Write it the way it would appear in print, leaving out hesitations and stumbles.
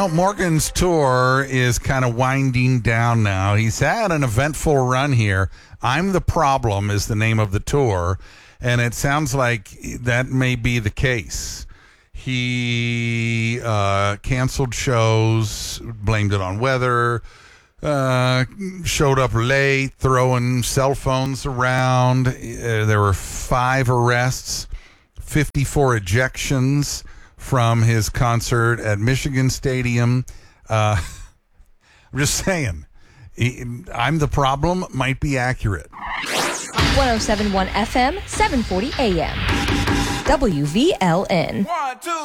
Well, Morgan's tour is kind of winding down now. He's had an eventful run here. I'm the Problem is the name of the tour, and it sounds like that may be the case. He canceled shows, blamed it on weather, showed up late, throwing cell phones around. There were 5 arrests, 54 ejections from his concert at Michigan Stadium. I'm just saying, I'm the Problem might be accurate. 107.1 FM, 740 AM. WVLN. 1, 2,